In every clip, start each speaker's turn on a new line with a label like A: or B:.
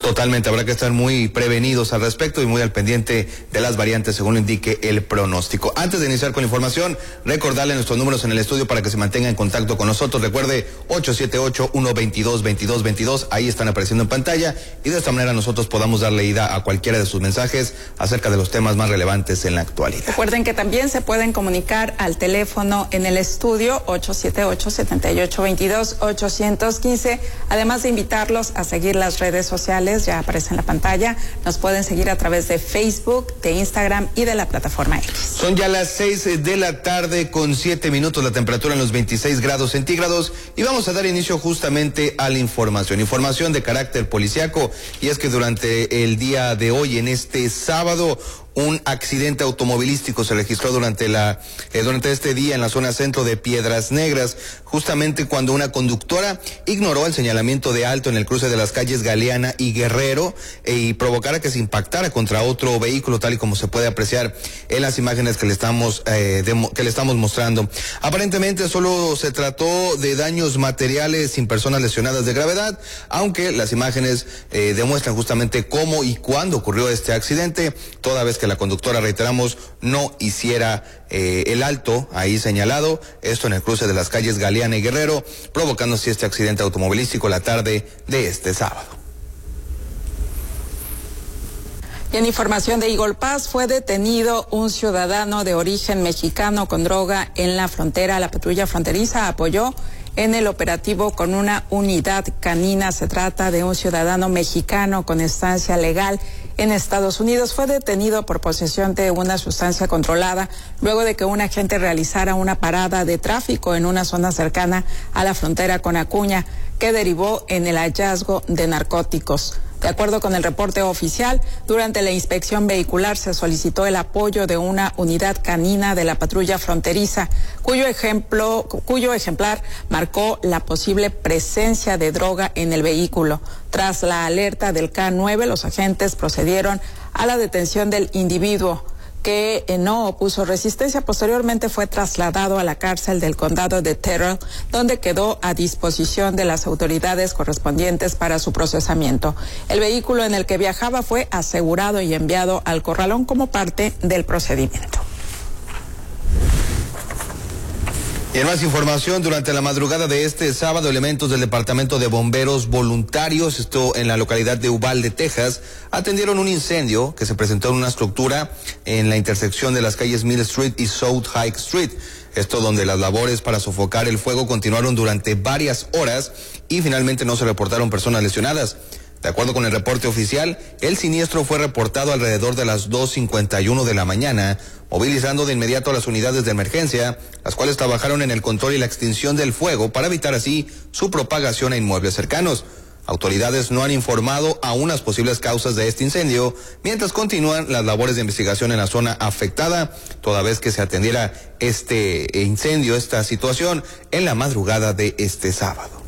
A: Totalmente, habrá que estar muy prevenidos al respecto y muy al pendiente de las variantes según lo indique el pronóstico. Antes de iniciar con la información, recordarle nuestros números en el estudio para que se mantenga en contacto con nosotros. Recuerde 878-122-2222, ahí están apareciendo en pantalla y de esta manera nosotros podamos darle ida a cualquiera de sus mensajes acerca de los temas más relevantes en la actualidad.
B: Recuerden que también se pueden comunicar al teléfono en el estudio 878-7822-815, además de invitarlos a seguir las redes sociales. Ya aparece en la pantalla. Nos pueden seguir a través de Facebook, de Instagram y de la plataforma X.
A: Son ya las 6 de la tarde con 7 minutos, la temperatura en los 26 grados centígrados y vamos a dar inicio justamente a la información de carácter policiaco, y es que durante el día de hoy, en este sábado, un accidente automovilístico se registró durante este día en la zona centro de Piedras Negras, justamente cuando una conductora ignoró el señalamiento de alto en el cruce de las calles Galeana y Guerrero y provocara que se impactara contra otro vehículo, tal y como se puede apreciar en las imágenes que le estamos mostrando. Aparentemente solo se trató de daños materiales sin personas lesionadas de gravedad, aunque las imágenes demuestran justamente cómo y cuándo ocurrió este accidente, toda vez que la conductora, reiteramos, no hiciera el alto ahí señalado, esto en el cruce de las calles Galeana y Guerrero, provocando así este accidente automovilístico la tarde de este sábado.
B: Y en información de Eagle Pass, fue detenido un ciudadano de origen mexicano con droga en la frontera. La patrulla fronteriza apoyó en el operativo con una unidad canina. Se trata de un ciudadano mexicano con estancia legal en Estados Unidos. Fue detenido por posesión de una sustancia controlada luego de que un agente realizara una parada de tráfico en una zona cercana a la frontera con Acuña, que derivó en el hallazgo de narcóticos. De acuerdo con el reporte oficial, durante la inspección vehicular se solicitó el apoyo de una unidad canina de la patrulla fronteriza, cuyo ejemplar marcó la posible presencia de droga en el vehículo. Tras la alerta del K9, los agentes procedieron a la detención del individuo, que no opuso resistencia. Posteriormente fue trasladado a la cárcel del condado de Terrell, donde quedó a disposición de las autoridades correspondientes para su procesamiento. El vehículo en el que viajaba fue asegurado y enviado al corralón como parte del procedimiento.
A: Y en más información, durante la madrugada de este sábado, elementos del Departamento de Bomberos Voluntarios, esto en la localidad de Uvalde, Texas, atendieron un incendio que se presentó en una estructura en la intersección de las calles Mill Street y South High Street. Esto donde las labores para sofocar el fuego continuaron durante varias horas y finalmente no se reportaron personas lesionadas. De acuerdo con el reporte oficial, el siniestro fue reportado alrededor de las 2:51 de la mañana, movilizando de inmediato a las unidades de emergencia, las cuales trabajaron en el control y la extinción del fuego para evitar así su propagación a inmuebles cercanos. Autoridades no han informado aún las posibles causas de este incendio, mientras continúan las labores de investigación en la zona afectada, toda vez que se atendiera este incendio, esta situación, en la madrugada de este sábado.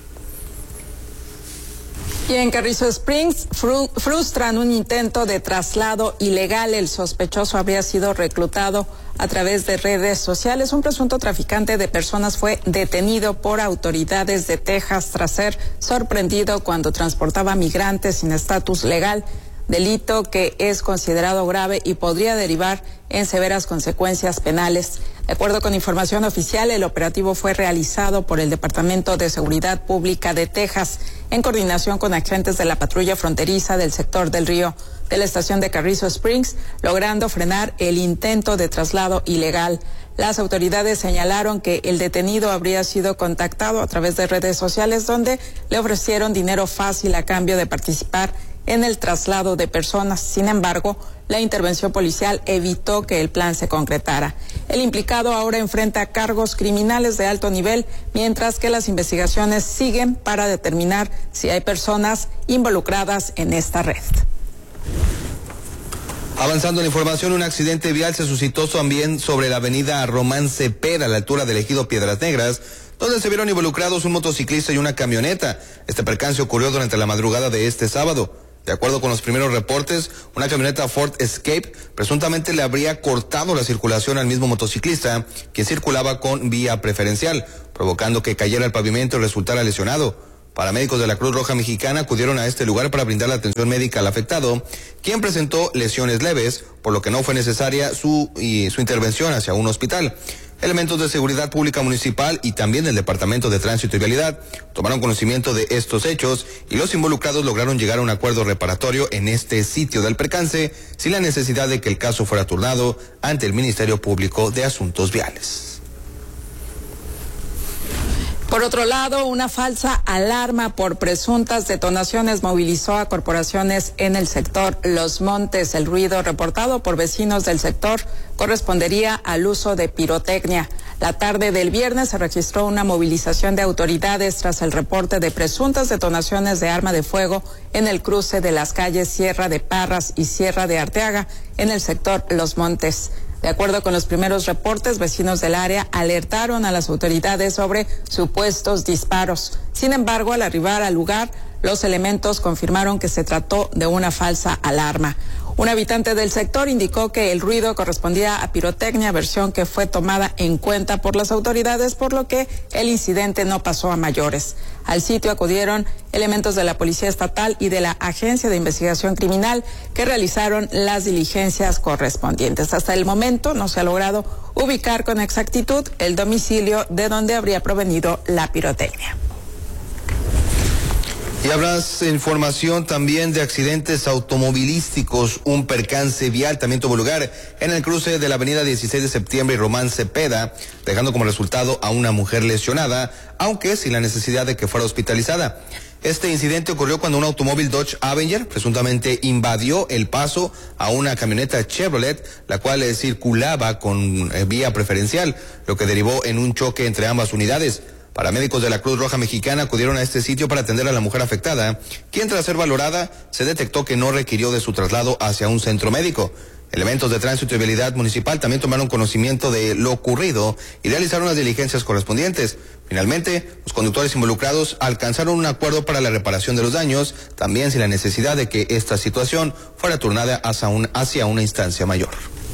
B: Y en Carrizo Springs frustran un intento de traslado ilegal. El sospechoso habría sido reclutado a través de redes sociales. Un presunto traficante de personas fue detenido por autoridades de Texas tras ser sorprendido cuando transportaba migrantes sin estatus legal, delito que es considerado grave y podría derivar en severas consecuencias penales. De acuerdo con información oficial, el operativo fue realizado por el Departamento de Seguridad Pública de Texas en coordinación con agentes de la patrulla fronteriza del sector del río de la estación de Carrizo Springs, logrando frenar el intento de traslado ilegal. Las autoridades señalaron que el detenido habría sido contactado a través de redes sociales, donde le ofrecieron dinero fácil a cambio de participar en el traslado de personas. Sin embargo, la intervención policial evitó que el plan se concretara. El implicado ahora enfrenta cargos criminales de alto nivel, mientras que las investigaciones siguen para determinar si hay personas involucradas en esta red.
A: Avanzando en la información, un accidente vial se suscitó también sobre la avenida Román Cepeda, a la altura del ejido Piedras Negras, donde se vieron involucrados un motociclista y una camioneta. Este percance ocurrió durante la madrugada de este sábado. De acuerdo con los primeros reportes, una camioneta Ford Escape presuntamente le habría cortado la circulación al mismo motociclista, quien circulaba con vía preferencial, provocando que cayera al pavimento y resultara lesionado. Paramédicos de la Cruz Roja Mexicana acudieron a este lugar para brindar la atención médica al afectado, quien presentó lesiones leves, por lo que no fue necesaria su intervención hacia un hospital. Elementos de seguridad pública municipal y también del Departamento de Tránsito y Vialidad tomaron conocimiento de estos hechos y los involucrados lograron llegar a un acuerdo reparatorio en este sitio del percance sin la necesidad de que el caso fuera turnado ante el Ministerio Público de Asuntos Viales.
B: Por otro lado, una falsa alarma por presuntas detonaciones movilizó a corporaciones en el sector Los Montes. El ruido reportado por vecinos del sector correspondería al uso de pirotecnia. La tarde del viernes se registró una movilización de autoridades tras el reporte de presuntas detonaciones de arma de fuego en el cruce de las calles Sierra de Parras y Sierra de Arteaga en el sector Los Montes. De acuerdo con los primeros reportes, vecinos del área alertaron a las autoridades sobre supuestos disparos. Sin embargo, al arribar al lugar, los elementos confirmaron que se trató de una falsa alarma. Un habitante del sector indicó que el ruido correspondía a pirotecnia, versión que fue tomada en cuenta por las autoridades, por lo que el incidente no pasó a mayores. Al sitio acudieron elementos de la Policía Estatal y de la Agencia de Investigación Criminal que realizaron las diligencias correspondientes. Hasta el momento no se ha logrado ubicar con exactitud el domicilio de donde habría provenido la pirotecnia.
A: Y habrás información también de accidentes automovilísticos. Un percance vial también tuvo lugar en el cruce de la avenida 16 de septiembre y Román Cepeda, dejando como resultado a una mujer lesionada, aunque sin la necesidad de que fuera hospitalizada. Este incidente ocurrió cuando un automóvil Dodge Avenger presuntamente invadió el paso a una camioneta Chevrolet, la cual circulaba con vía preferencial, lo que derivó en un choque entre ambas unidades. Paramédicos de la Cruz Roja Mexicana acudieron a este sitio para atender a la mujer afectada, quien tras ser valorada se detectó que no requirió de su traslado hacia un centro médico. Elementos de Tránsito y Vialidad Municipal también tomaron conocimiento de lo ocurrido y realizaron las diligencias correspondientes. Finalmente, los conductores involucrados alcanzaron un acuerdo para la reparación de los daños, también sin la necesidad de que esta situación fuera turnada hacia una instancia mayor.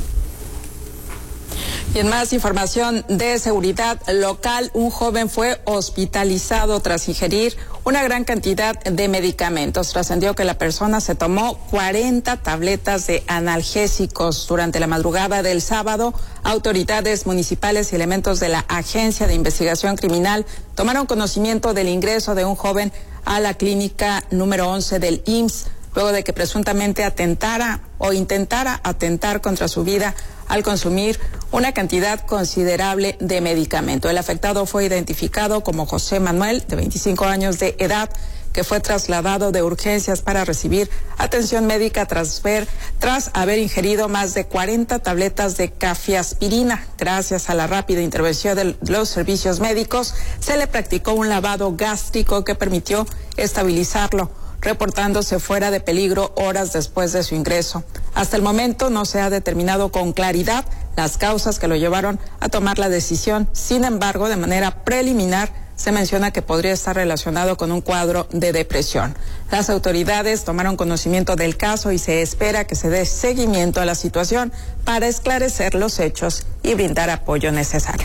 B: Y en más información de seguridad local, un joven fue hospitalizado tras ingerir una gran cantidad de medicamentos. Trascendió que la persona se tomó 40 tabletas de analgésicos. Durante la madrugada del sábado, autoridades municipales y elementos de la Agencia de Investigación Criminal tomaron conocimiento del ingreso de un joven a la clínica número 11 del IMSS, luego de que presuntamente intentara atentar contra su vida al consumir una cantidad considerable de medicamento. El afectado fue identificado como José Manuel, de 25 años de edad, que fue trasladado de urgencias para recibir atención médica tras haber ingerido más de 40 tabletas de cafiaspirina. Gracias a la rápida intervención de los servicios médicos, se le practicó un lavado gástrico que permitió estabilizarlo, reportándose fuera de peligro horas después de su ingreso. Hasta el momento no se ha determinado con claridad las causas que lo llevaron a tomar la decisión. Sin embargo, de manera preliminar, se menciona que podría estar relacionado con un cuadro de depresión. Las autoridades tomaron conocimiento del caso y se espera que se dé seguimiento a la situación para esclarecer los hechos y brindar apoyo necesario.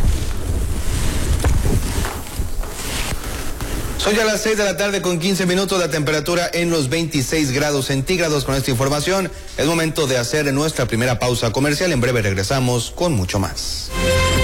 A: Son ya las 6 de la tarde con 15 minutos, la temperatura en los 26 grados centígrados. Con esta información es momento de hacer nuestra primera pausa comercial. En breve regresamos con mucho más.